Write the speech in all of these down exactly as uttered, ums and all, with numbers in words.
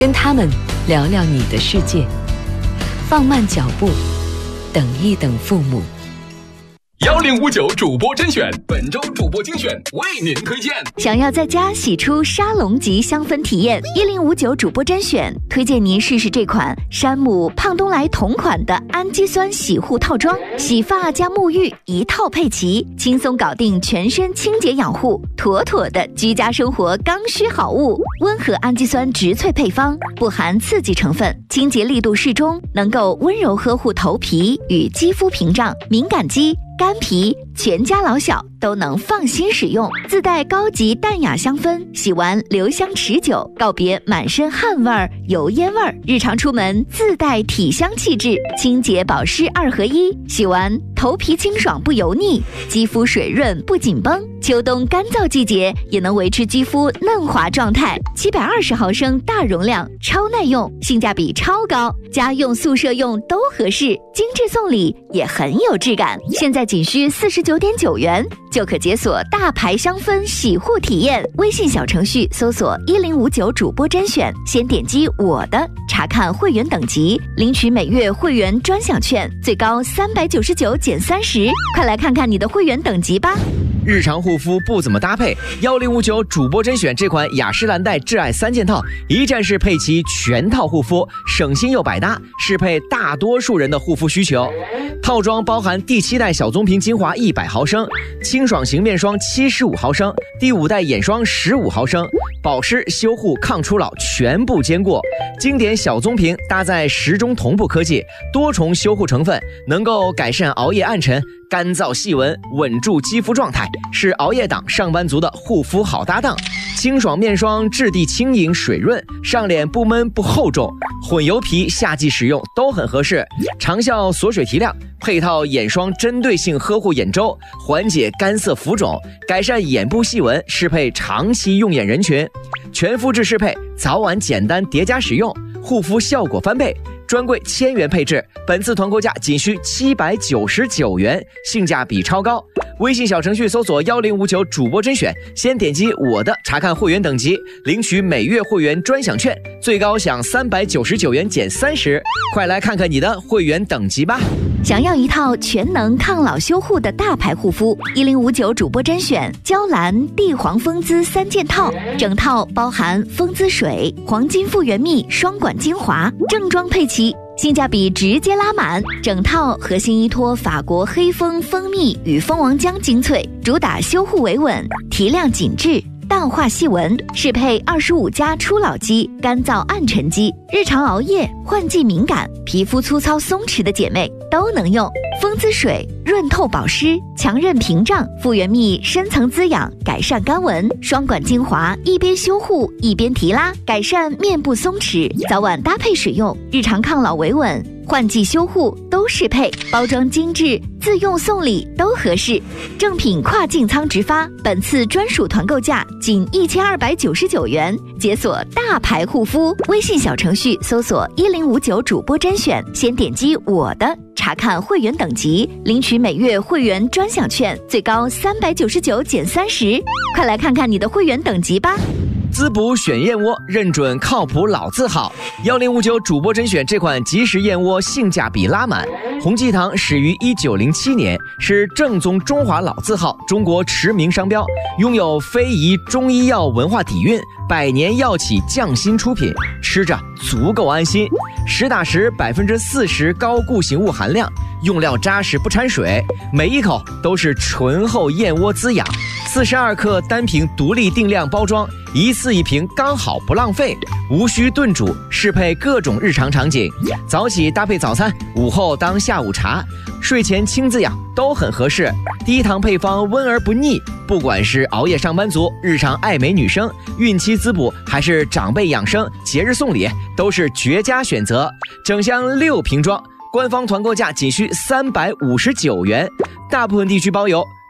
跟他们聊聊你的世界，放慢脚步，等一等父母。 幺零五九主播甄选，本周主播精选为您推荐。 想要在家洗出沙龙级香氛体验，一零五九主播甄选推荐您试试这款山姆胖东来同款的氨基酸洗护套装，洗发加沐浴一套配齐，轻松搞定全身清洁养护，妥妥的居家生活刚需好物。温和氨基酸植萃配方，不含刺激成分，清洁力度适中，能够温柔呵护头皮与肌肤屏障，敏感肌、干皮，全家老小都能放心使用。自带高级淡雅香氛，洗完留香持久，告别满身汗味儿、油烟味儿。日常出门自带体香气质，清洁保湿二合一，洗完头皮清爽不油腻，肌肤水润不紧绷。秋冬干燥季节也能维持肌肤嫩滑状态。七百二十毫升大容量，超耐用，性价比超高，家用宿舍用都合适，精致送礼也很有质感。现在仅需四十九点九元就可解锁大牌香氛洗护体验。微信小程序搜索一零五九主播甄选，先点击我的，查看会员等级，领取每月会员专享券，最高三百九十九减三十。快来看看你的会员等级吧。 日常护肤不怎么搭配，一零五九主播甄选这款雅诗兰黛挚爱三件套，一站式配齐全套护肤，省心又百搭，适配大多数人的护肤需求。套装包含第七代小棕瓶精华一百毫升，清爽型面霜七十五毫升，第五代眼霜十五毫升，保湿、修护、抗初老全部兼顾。经典小棕瓶搭载时钟同步科技，多重修护成分，能够改善熬夜暗沉、干燥细纹，稳住肌肤状态，是熬夜党上班族的护肤好搭档。清爽面霜质地轻盈水润，上脸不闷不厚重，混油皮夏季使用都很合适。长效锁水提亮，配套眼霜针对性呵护眼周，缓解干涩浮肿，改善眼部细纹，适配长期用眼人群。全肤质适配，早晚简单叠加使用，护肤效果翻倍。专柜千元配置，本次团购价仅需七百九十九元，性价比超高。微信小程序搜索一零五九主播甄选，先点击我的，查看会员等级，领取每月会员专享券，最高享三百九十九元减三十。快来看看你的会员等级吧。 想要一套全能抗老修护的大牌护肤，一零五九主播甄选娇兰地黄蜂姿三件套，整套包含蜂姿水、黄金复原蜜双管精华，正装配齐，性价比直接拉满。整套核心依托法国黑蜂蜂蜜与蜂王浆精粹，主打修护维稳、提亮紧致、淡化细纹，适配二十五加初老肌、干燥暗沉肌、日常熬夜、换季敏感、皮肤粗糙松弛的姐妹都能用。蜂姿水润透保湿，强韧屏障；复原蜜深层滋养，改善干纹；双管精华一边修护一边提拉，改善面部松弛。早晚搭配使用，日常抗老维稳、换季修护都适配，包装精致，自用送礼都合适。正品跨境仓直发，本次专属团购价仅一千二百九十九元，解锁大牌护肤。微信小程序搜索一零五九主播甄选，先点击我的，查看会员等级，领取每月会员专享券，最高三百九十九减三十。快来看看你的会员等级吧。 滋补选燕窝，认准靠谱老字号。一零五九主播甄选这款即食燕窝性价比拉满。洪记堂始于一九零七年，是正宗中华老字号，中国驰名商标，拥有非遗中医药文化底蕴，百年药企匠心出品，吃着足够安心。实打实百分之四十高固形物含量，用料扎实不掺水，每一口都是醇厚燕窝滋养。四十二克单瓶独立定量包装，一次一瓶刚好不浪费，无需炖煮，适配各种日常场景。早起搭配早餐，午后当下午茶，睡前轻滋养都很合适。低糖配方温而不腻，不管是熬夜上班族、日常爱美女生、孕期滋补，还是长辈养生、节日送礼，都是绝佳选择。整箱六瓶装，官方团购价仅需三百五十九元，大部分地区包邮。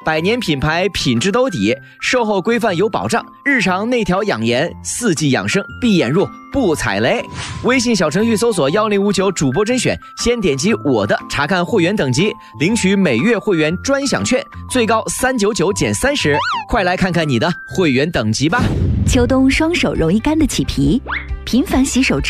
百年品牌品质兜底，售后规范有保障，日常内调养颜，四季养生，闭眼入不踩雷。微信小程序搜索幺零五九主播甄选，先点击我的查看会员等级，领取每月会员专享券，最高三百九十九减三十，快来看看你的会员等级吧。 秋冬双手容易干的起皮，频繁洗手之